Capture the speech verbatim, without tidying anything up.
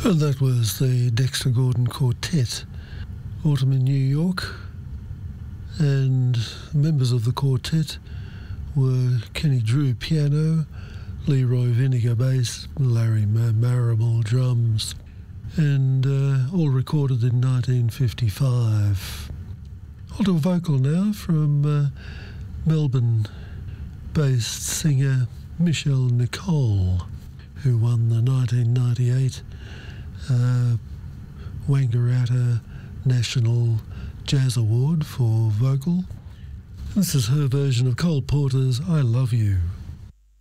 And that was the Dexter Gordon Quartet, Autumn in New York. And members of the quartet were Kenny Drew piano, Leroy Vinegar bass, Larry Marable drums, and uh, all recorded in nineteen fifty-five. I'll do a vocal now from uh, Melbourne-based singer Michelle Nicole, who won the nineteen ninety-eight uh, Wangaratta National Jazz Award for vocal. This is her version of Cole Porter's I Love You.